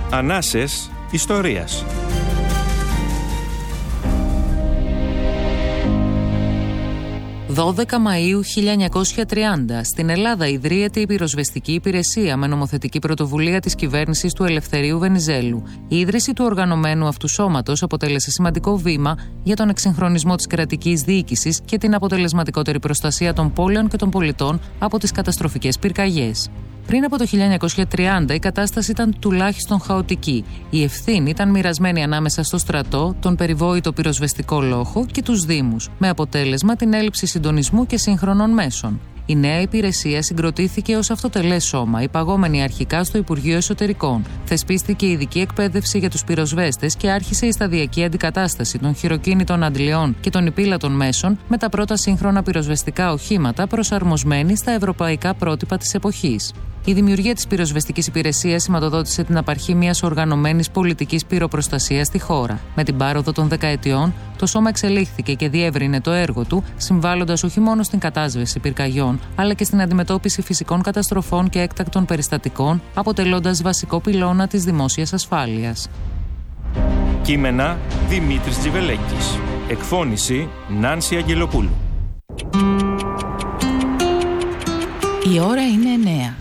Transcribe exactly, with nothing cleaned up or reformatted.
Ανάσες ιστορίας. δώδεκα Μαΐου χίλια εννιακόσια τριάντα, στην Ελλάδα ιδρύεται η πυροσβεστική υπηρεσία με νομοθετική πρωτοβουλία της κυβέρνησης του Ελευθερίου Βενιζέλου. Η ίδρυση του οργανωμένου αυτού σώματος αποτέλεσε σημαντικό βήμα για τον εξυγχρονισμό της κρατικής διοίκησης και την αποτελεσματικότερη προστασία των πόλεων και των πολιτών από τις καταστροφικές πυρκαγιές. Πριν από το χίλια εννιακόσια τριάντα η κατάσταση ήταν τουλάχιστον χαοτική. Η ευθύνη ήταν μοιρασμένη ανάμεσα στο στρατό, τον περιβόητο πυροσβεστικό λόχο και τους δήμους, με αποτέλεσμα την έλλειψη συντονισμού και σύγχρονων μέσων. Η νέα υπηρεσία συγκροτήθηκε ως αυτοτελές σώμα, υπαγόμενη αρχικά στο Υπουργείο Εσωτερικών. Θεσπίστηκε ειδική εκπαίδευση για τους πυροσβέστες και άρχισε η σταδιακή αντικατάσταση των χειροκίνητων αντλιών και των υπήλατων μέσων με τα πρώτα σύγχρονα πυροσβεστικά οχήματα προσαρμοσμένη στα ευρωπαϊκά πρότυπα της εποχής. Η δημιουργία της πυροσβεστικής υπηρεσίας σηματοδότησε την απαρχή μιας οργανωμένης πολιτικής πυροπροστασίας στη χώρα. Με την πάροδο των δεκαετιών, το σώμα εξελίχθηκε και διεύρυνε το έργο του, συμβάλλοντας όχι μόνο στην κατάσβεση πυρκαγιών, αλλά και στην αντιμετώπιση φυσικών καταστροφών και έκτακτων περιστατικών, αποτελώντας βασικό πυλώνα της δημόσιας ασφάλειας. Κείμενα Δημήτρης Τζιβελέκης. Εκφώνηση Νάνση Αγγελοπούλου. Η ώρα είναι εννέα.